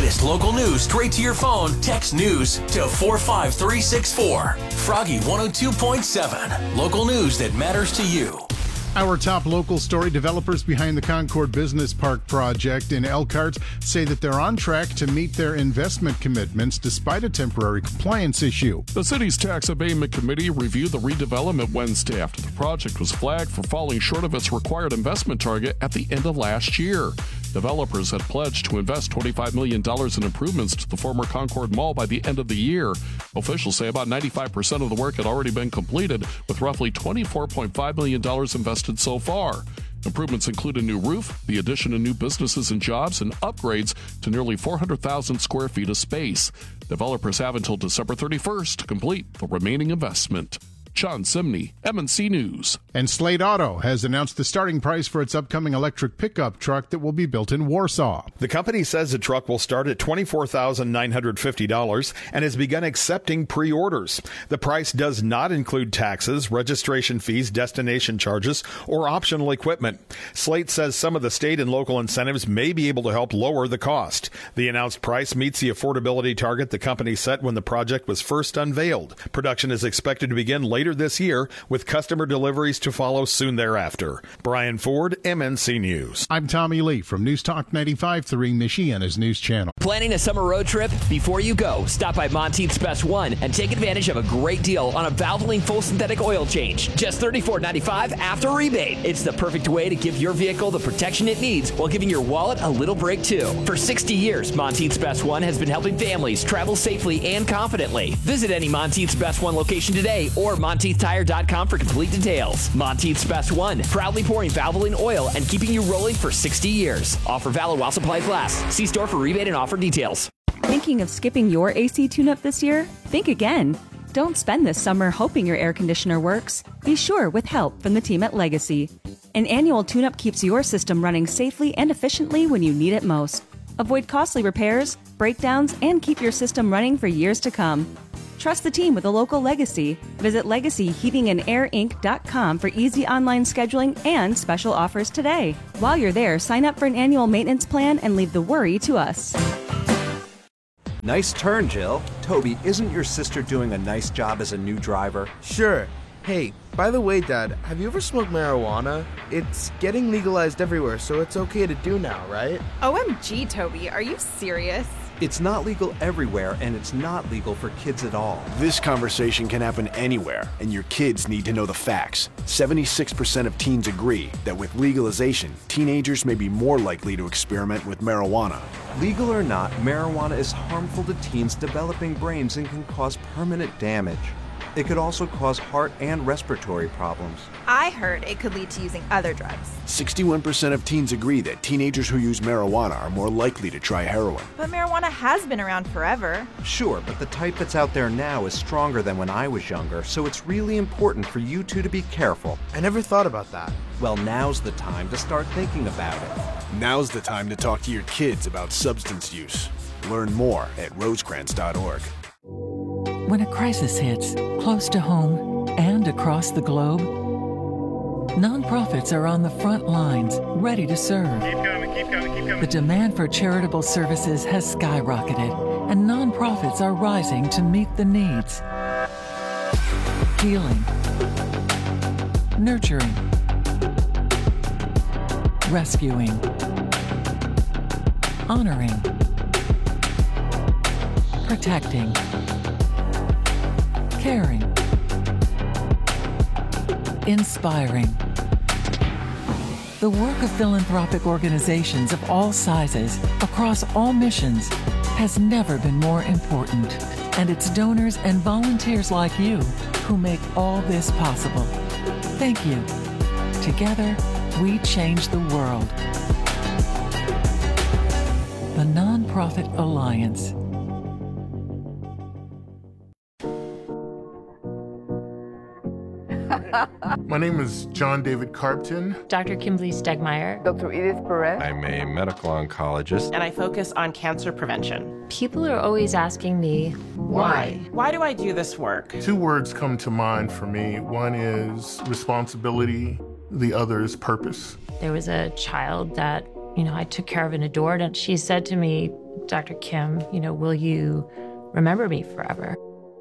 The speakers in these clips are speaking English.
latest local news straight to your phone. Text news to 45364. Froggy 102.7. Local news that matters to you. Our top local story: developers behind the Concord Business Park project in Elkhart say that they're on track to meet their investment commitments despite a temporary compliance issue. The city's tax abatement committee reviewed the redevelopment Wednesday after the project was flagged for falling short of its required investment target at the end of last year. Developers had pledged to invest $25 million in improvements to the former Concord Mall by the end of the year. Officials say about 95% of the work had already been completed, with roughly $24.5 million invested so far. Improvements include a new roof, the addition of new businesses and jobs, and upgrades to nearly 400,000 square feet of space. Developers have until December 31st to complete the remaining investment. John Simney, MNC News. And Slate Auto has announced the starting price for its upcoming electric pickup truck that will be built in Warsaw. The company says the truck will start at $24,950 and has begun accepting pre-orders. The price does not include taxes, registration fees, destination charges, or optional equipment. Slate says some of the state and local incentives may be able to help lower the cost. The announced price meets the affordability target the company set when the project was first unveiled. Production is expected to begin later this year, with customer deliveries to follow soon thereafter. Brian Ford, MNC News. I'm Tommy Lee from News Talk 95.3, Michiana's news channel. Planning a summer road trip? Before you go, stop by Monteith's Best One and take advantage of a great deal on a Valvoline full synthetic oil change. Just $34.95 after rebate. It's the perfect way to give your vehicle the protection it needs while giving your wallet a little break too. For 60 years, Monteith's Best One has been helping families travel safely and confidently. Visit any Monteith's Best One location today or MonteithTire.com for complete details. Monteith's Best One, proudly pouring Valvoline oil and keeping you rolling for 60 years. Offer valid while supplies last. See store for rebate and offer details. Thinking of skipping your AC tune-up this year? Think again. Don't spend this summer hoping your air conditioner works. Be sure with help from the team at Legacy. An annual tune-up keeps your system running safely and efficiently when you need it most. Avoid costly repairs, breakdowns, and keep your system running for years to come. Trust the team with a local Legacy. Visit LegacyHeatingandAirInc.com for easy online scheduling and special offers today. While you're there, sign up for an annual maintenance plan and leave the worry to us. Nice turn, Jill. Toby, isn't your sister doing a nice job as a new driver? Sure. Hey, by the way, Dad, have you ever smoked marijuana? It's getting legalized everywhere, so it's okay to do now, right? OMG, Toby, are you serious? It's not legal everywhere, and it's not legal for kids at all. This conversation can happen anywhere, and your kids need to know the facts. 76% of teens agree that with legalization, teenagers may be more likely to experiment with marijuana. Legal or not, marijuana is harmful to teens' developing brains and can cause permanent damage. It could also cause heart and respiratory problems. I heard it could lead to using other drugs. 61% of teens agree that teenagers who use marijuana are more likely to try heroin. But marijuana has been around forever. Sure, but the type that's out there now is stronger than when I was younger, so it's really important for you two to be careful. I never thought about that. Well, now's the time to start thinking about it. Now's the time to talk to your kids about substance use. Learn more at rosecrans.org. When a crisis hits, close to home and across the globe, nonprofits are on the front lines, ready to serve. Keep coming. The demand for charitable services has skyrocketed, and nonprofits are rising to meet the needs. Healing, nurturing, rescuing, honoring, protecting, caring, inspiring. The work of philanthropic organizations of all sizes, across all missions, has never been more important. And it's donors and volunteers like you who make all this possible. Thank you. Together, we change the world. The Nonprofit Alliance. My name is John David Carpton. Dr. Kimberly Stegmeyer. Dr. Edith Perez. I'm a medical oncologist. And I focus on cancer prevention. People are always asking me, why? Why do I do this work? 2 words come to mind for me. One is responsibility, the other is purpose. There was a child that I took care of and adored. And she said to me, Dr. Kim, will you remember me forever?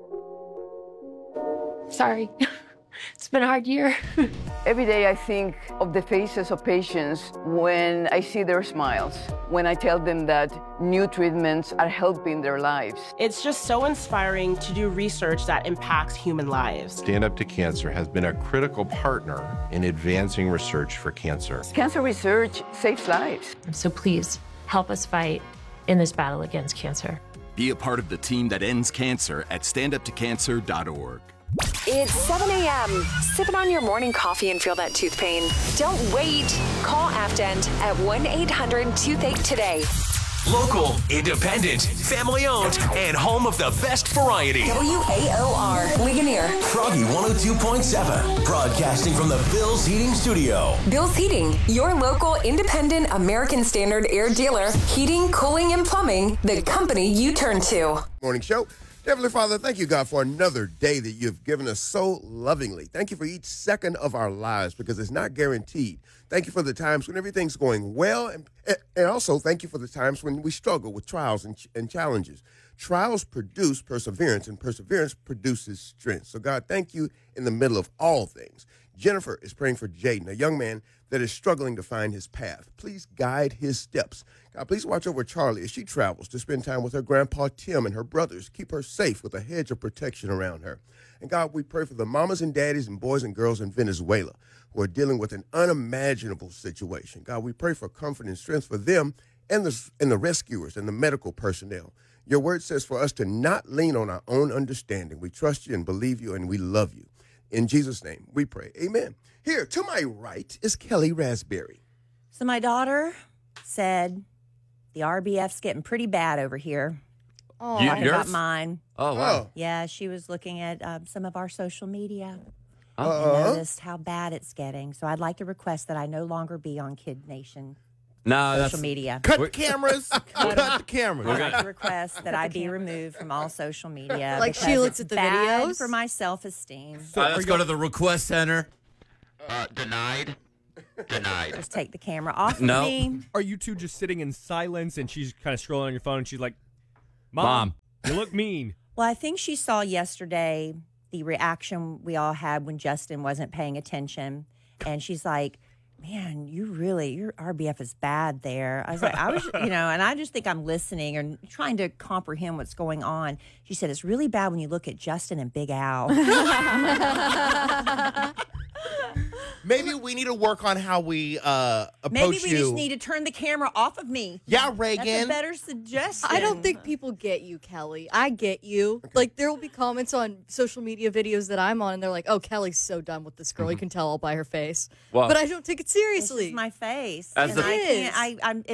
Sorry. It's been a hard year. Every day I think of the faces of patients when I see their smiles, when I tell them that new treatments are helping their lives. It's just so inspiring to do research that impacts human lives. Stand Up to Cancer has been a critical partner in advancing research for cancer. Cancer research saves lives. So please help us fight in this battle against cancer. Be a part of the team that ends cancer at standuptocancer.org. It's 7 a.m. Sipping on your morning coffee and feel that tooth pain. Don't wait. Call Afdent at 1-800-TOOTHACHE today. Local, independent, family-owned, and home of the best variety. WAOR, Ligonier. Froggy 102.7, broadcasting from the Bill's Heating Studio. Bill's Heating, your local independent American Standard air dealer. Heating, cooling, and plumbing, the company you turn to. Morning show. Heavenly Father, thank you, God, for another day that you've given us so lovingly. Thank you for each second of our lives because it's not guaranteed. Thank you for the times when everything's going well, and also thank you for the times when we struggle with trials and challenges. Trials produce perseverance, and perseverance produces strength. So, God, thank you in the middle of all things. Jennifer is praying for Jaden, a young man that is struggling to find his path. Please guide his steps. God, please watch over Charlie as she travels to spend time with her grandpa Tim and her brothers. Keep her safe with a hedge of protection around her. And God, we pray for the mamas and daddies and boys and girls in Venezuela who are dealing with an unimaginable situation. God, we pray for comfort and strength for them and the rescuers and the medical personnel. Your word says for us to not lean on our own understanding. We trust you and believe you and we love you. In Jesus' name, we pray. Amen. Here, to my right is Kelly Raspberry. So my daughter said the RBF's getting pretty bad over here. Oh, talking about mine. Oh, wow. Yeah, she was looking at some of our social media and noticed how bad it's getting. So I'd like to request that I no longer be on Kid Nation social media. Cut the cameras. Cut the cameras. I'd like to request that I be removed from all social media. Like she because looks it's at the bad videos? for my self-esteem. Let's go to the request center. Denied. Denied. Just take the camera off No. of me. Are you two just sitting in silence and she's kind of scrolling on your phone and she's like, Mom. You look mean. Well, I think she saw yesterday the reaction we all had when Justin wasn't paying attention. And she's like, man, your RBF is bad there. I was like, and I just think I'm listening and trying to comprehend what's going on. She said, it's really bad when you look at Justin and Big Al. Maybe we need to work on how we approach Maybe we you. just need to turn the camera off of me. Yeah, Reagan. That's a better suggestion. I don't think people get you, Kelly. I get you. Like, there will be comments on social media videos that I'm on, and they're like, oh, Kelly's so done with this girl. You can tell all by her face. Well, but I don't take it seriously. This is my face. As And the- I can't,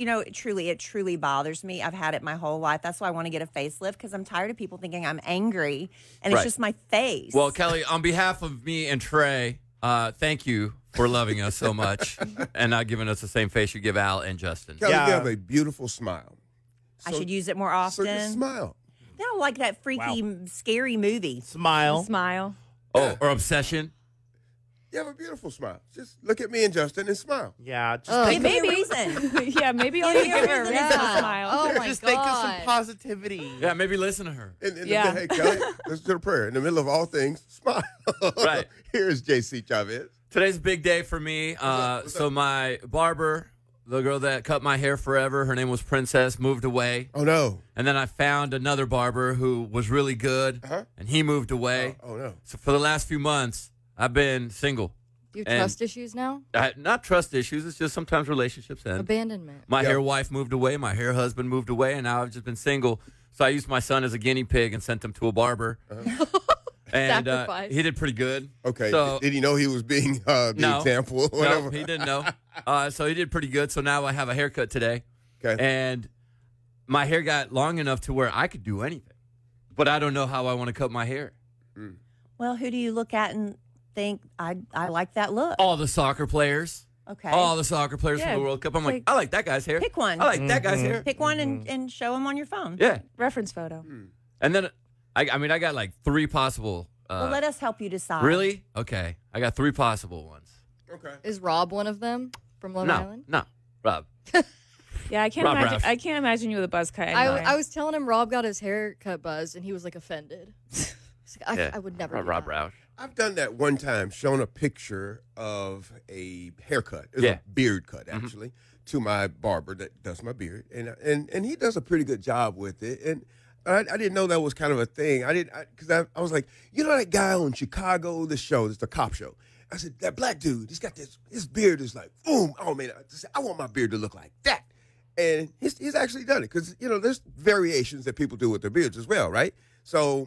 it truly bothers me. I've had it my whole life. That's why I want to get a facelift, because I'm tired of people thinking I'm angry, and it's Right. just my face. Well, Kelly, on behalf of me and Trey, thank you for loving us so much and not giving us the same face you give Al and Justin. Kelly, you have a beautiful smile. I should use it more often. So just smile. No, like that freaky, scary movie. Smile. Smile. Oh, or Obsession. You have a beautiful smile. Just look at me and Justin and smile. Yeah, just Give me a reason. Yeah, maybe I'll give her a reason to smile. Oh, my just think of some positivity. Yeah, maybe listen to her. Hey, Kelly, let's do a prayer. In the middle of all things, smile. Right. Here's JC Chavez. Today's a big day for me. So my barber, the girl that cut my hair forever, her name was Princess, moved away. Oh, no. And then I found another barber who was really good, and he moved away. Oh, no. So for the last few months, I've been single. Do you And trust issues now? Not trust issues. It's just sometimes relationships end. Abandonment. My Yeah. hair wife moved away. My hair husband moved away. And now I've just been single. So I used my son as a guinea pig and sent him to a barber. And Sacrifice. he did pretty good. Okay. So, Did he know he was being the no, example? Or whatever? No, he didn't know. So he did pretty good. So now I have a haircut today. Okay. And my hair got long enough to where I could do anything. But I don't know how I want to cut my hair. Well, who do you look at and think, I like that look? All the soccer players. Okay. All the soccer players Yeah, from the World Cup. I'm like, pick- I like that guy's hair. Pick one. I like that guy's hair. Pick one and show them on your phone. Yeah. Reference photo. And then, I got like three possible. Well, let us help you decide. Really? Okay. I got three possible ones. Okay. Is Rob one of them from Long Island? No. Rob. Yeah, I can't Rob imagine. Roush. I can't imagine you with a buzz cut. Anyway. I was telling him Rob got his haircut buzzed, and he was like offended. I would never. do Rob that. Roush. I've done that one time, shown a picture of a haircut. It was Yeah. a beard cut, actually, to my barber that does my beard. And he does a pretty good job with it. And I didn't know that was kind of a thing. Because I was like, you know that guy on Chicago, this show, it's the cop show. I said, that black dude, he's got his beard is like, boom. Oh, man, I want my beard to look like that. And he's actually done it because, there's variations that people do with their beards as well, right? So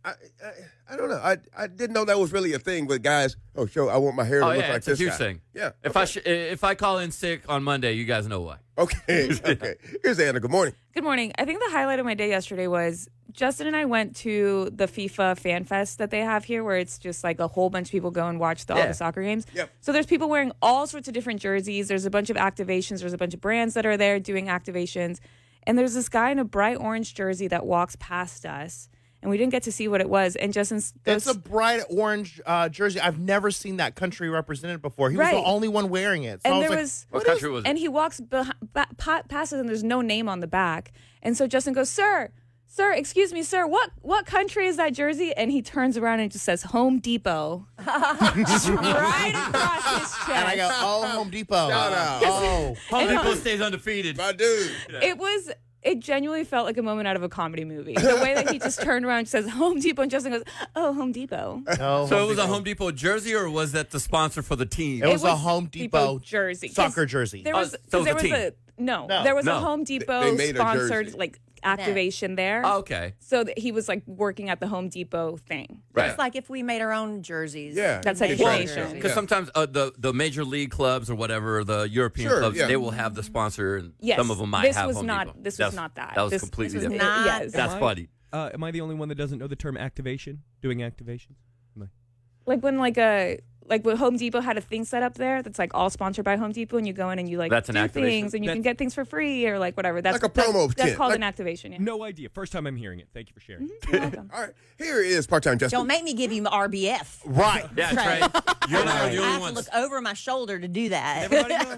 I don't know. I didn't know that was really a thing with guys. Oh, I want my hair to look like it's this a huge guy. thing. Yeah. If I call in sick on Monday, you guys know why. Okay. Here's Anna. Good morning. Good morning. I think the highlight of my day yesterday was Justin and I went to the FIFA Fan Fest that they have here, where it's just like a whole bunch of people go and watch all the soccer games. Yep. So there's people wearing all sorts of different jerseys. There's a bunch of activations. There's a bunch of brands that are there doing activations. And there's this guy in a bright orange jersey that walks past us. And we didn't get to see what it was. And Justin goes, It's a bright orange jersey. I've never seen that country represented before. He was Right. the only one wearing it. So and I there like, was What country was it? And he walks past us, and there's no name on the back. And so Justin goes, "Sir, excuse me, sir. What country is that jersey?" And he turns around and just says, "Home Depot." Just right across his chest. And I go, oh, Home Depot. Shout out. Oh. Home Depot stays undefeated. My dude. It genuinely felt like a moment out of a comedy movie. The way that he just turned around and says Home Depot, and Justin goes, "Oh, Home Depot." No, So it was a Home Depot jersey, or was that the sponsor for the team? It was a Home Depot jersey, soccer jersey. There was, so it was there a was team. there was No. a Home Depot They made a sponsored jersey. like activation there. Oh, okay. So that he was like working at the Home Depot thing. Right. It's like if we made our own jerseys. Yeah. That's Made activation. jerseys. Because sometimes the major league clubs or whatever, the European Sure, clubs, yeah. they will have the sponsor, and Yes, some of them might this have was Home not. Depot. This was not that. That was This completely was different. not Yes. That's funny. Am I the only one that doesn't know the term activation? Doing activation? Like when when Home Depot had a thing set up there that's like all sponsored by Home Depot, and you go in and you like That's an do activation? things, and you can get things for free or like whatever. That's Like a promo That's kit. called Like- an activation. Yeah. No idea. First time I'm hearing it. Thank you for sharing. You're welcome. All right. Here is part-time Justin. Don't make me give you my RBF. Right. Yeah, Trey. Trey. You're not I the have only to one. look over my shoulder to do that. Everybody good?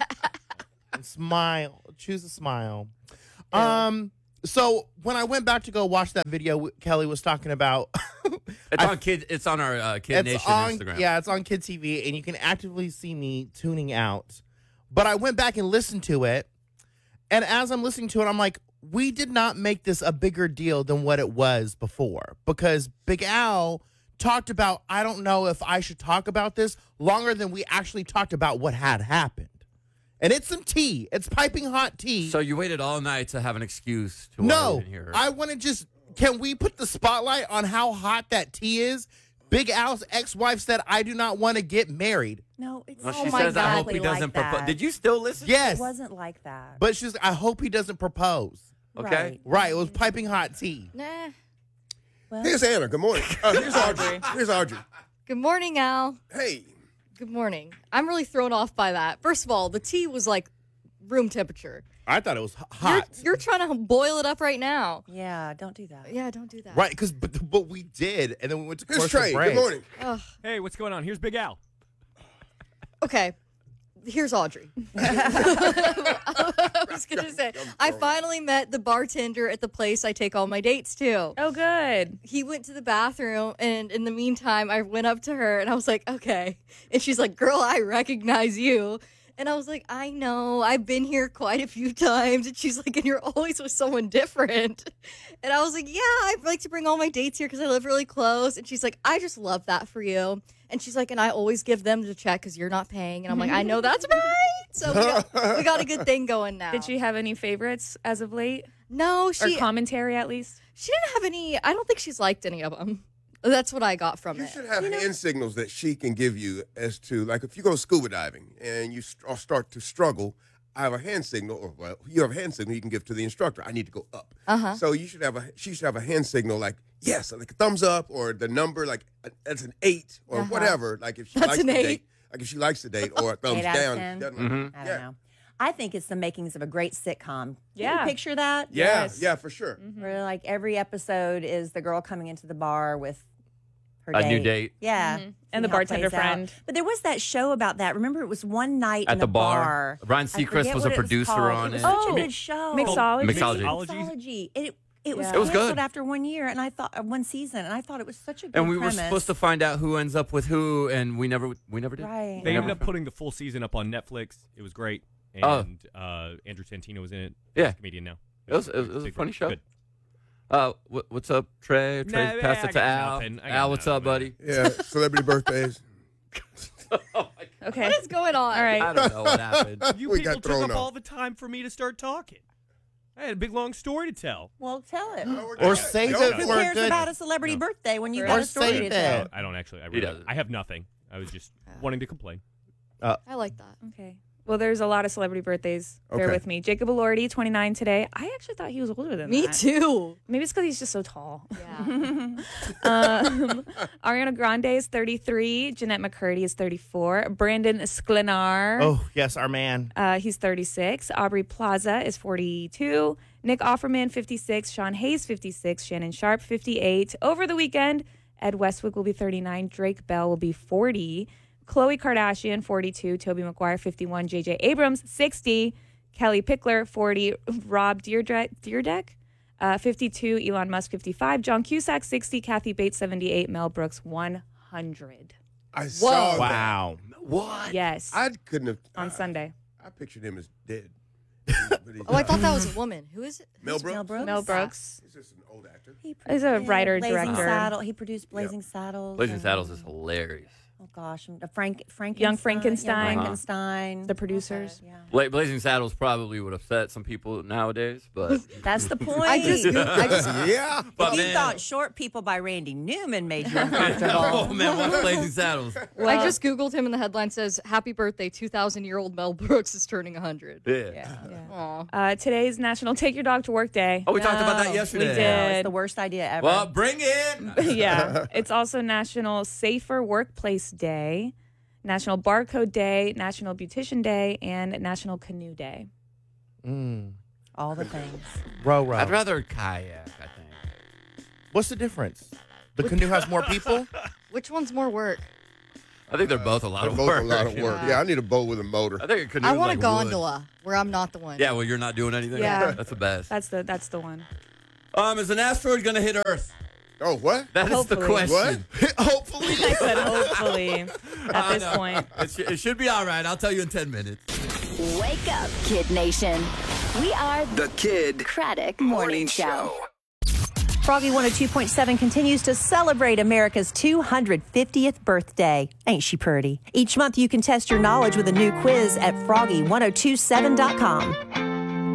Smile. Choose a smile. So when I went back to go watch that video Kelly was talking about, It's on our Kid Nation Instagram. Yeah, it's on Kid TV, and you can actively see me tuning out. But I went back and listened to it, and as I'm listening to it, I'm like, we did not make this a bigger deal than what it was before, because Big Al talked about, I don't know if I should talk about this, longer than we actually talked about what had happened. And it's some tea. It's piping hot tea. So you waited all night to have an excuse to why you No, didn't hear her. I want to just, can we put the spotlight on how hot that tea is? Big Al's ex-wife said, I do not want to get married. No, it's Well, oh she my says, I hope God, he like doesn't that. propose. Did you still listen? Yes. It wasn't like that. But she's like, I hope he doesn't propose. Okay. Right, it was piping hot tea. Nah. Well, Here's Anna. Good morning. Here's Audrey. Here's Audrey. Good morning, Al. Hey. Good morning. I'm really thrown off by that. First of all, the tea was like room temperature. I thought it was hot. You're trying to boil it up right now. yeah, don't do that. Yeah, don't do that. Right, because but we did, and then we went to Here's commercial Trey. break. Good morning. Ugh. Hey, what's going on? Here's Big Al. Okay. Here's Audrey. I was going to say, I finally met the bartender at the place I take all my dates to. Oh, good. He went to the bathroom, and in the meantime, I went up to her, and I was like, okay. And she's like, girl, I recognize you. And I was like, I know, I've been here quite a few times. And she's like, and you're always with someone different. And I was like, yeah, I like to bring all my dates here because I live really close. And she's like, I just love that for you. And she's like, and I always give them the check because you're not paying. And I'm like, I know that's right. So we got a good thing going now. Did she have any favorites as of late? No, Or she commentary at least? She didn't have any. I don't think she's liked any of them. That's what I got from You it. should have hand signals that she can give you as to, like, if you go scuba diving and you start to struggle, I have a hand signal, or well, you have a hand signal you can give to the instructor. I need to go up. So she should have a hand signal like, yes, like a thumbs up, or the number like that's an 8 or whatever. Like if she likes the date, like if she likes the date, or a thumbs 8 out of down. 10? Doesn't- I don't know. I think it's the makings of a great sitcom. Yeah. Can you picture that? Yeah, yeah, for sure. Where like every episode is the girl coming into the bar with her A date. new date. Yeah. And See the how it bartender plays out. friend. But there was that show about that. Remember, it was one night At in the a bar. Ryan I Seacrest forget was what a it producer called. on It was it. such a good show. Mixology. Mixology. It was It was canceled good. after 1 year, and I thought one season, and I thought it was such a good And we premise. were supposed to find out who ends up with who, and we never did. Right. They ended up putting the full season up on Netflix. It was great. And Andrew Santino was in it. He's a comedian now. It was a funny show. Good. What's up, Trey? Trey, pass it to Al. Al, what's up, buddy? Yeah, celebrity birthdays. Okay. What is going on? All right. I don't know what happened. You We people got took thrown up off. all the time for me to start talking. I had a big, long story to tell. Well, tell it. Or save it Who for a cares good. about a celebrity birthday when you Or got a story save to it. tell? I don't actually. I He really, doesn't. I have nothing. I was just wanting to complain. I like that. Okay. Well, there's a lot of celebrity birthdays. Bear Okay. with me. Jacob Elordi, 29 today. I actually thought he was older than Me that. too. Maybe it's because he's just so tall. Yeah. Ariana Grande is 33. Jeanette McCurdy is 34. Brandon Sklenar. Oh, yes, our man. He's 36. Aubrey Plaza is 42. Nick Offerman, 56. Sean Hayes, 56. Shannon Sharp, 58. Over the weekend, Ed Westwick will be 39. Drake Bell will be 40. Khloe Kardashian, 42. Tobey Maguire, 51. J.J. Abrams, 60. Kelly Pickler, 40. Rob Dyrdek, 52. Elon Musk, 55. John Cusack, 60. Kathy Bates, 78. Mel Brooks, 100. I saw that. Wow. What? Yes. I couldn't have. on Sunday. I pictured him as dead. Oh, I thought that was a woman. Who is it? Mel Brooks. Mel Brooks. He's just an old actor. He's a writer, Blazing director. Saddle. He produced Blazing Saddles. Blazing and- Saddles is hilarious. Oh gosh, and Frankenstein. Young Frankenstein. Young Frankenstein. The producers. Yeah. Blazing Saddles probably would upset some people nowadays, but That's the point. I just Yeah. but you man, thought Short People by Randy Newman made you uncomfortable. oh man, what's Blazing Saddles? I just Googled him and the headline says, Happy birthday, 2,000-year-old Mel Brooks is turning 100. Yeah. Aw. Today's National Take Your Dog to Work Day. Oh, we talked about that No, yesterday. we No, did. it's the worst idea ever. Well, bring it. Yeah. It's also National Safer Workplace Day, National Barcode Day, National Beautician Day, and National Canoe Day. All the things. Row. I'd rather kayak, I think. What's the difference? The canoe has more people? Which one's more work? I think they're both a lot They're of both work. a lot of work. Yeah, I need a boat with a motor. I think a canoe I is want like a gondola where I'm not the one. wood. Yeah, well, you're not doing anything. Yeah. That's the best. That's the one. Is an asteroid going to hit Earth? Oh, what? That is the Hopefully. question. Hopefully. I said hopefully at this point. It should be all right. I'll tell you in 10 minutes. Wake up, Kid Nation. We are The Kid Craddock Morning Show. Froggy 102.7 continues to celebrate America's 250th birthday. Ain't she pretty? Each month you can test your knowledge with a new quiz at froggy1027.com.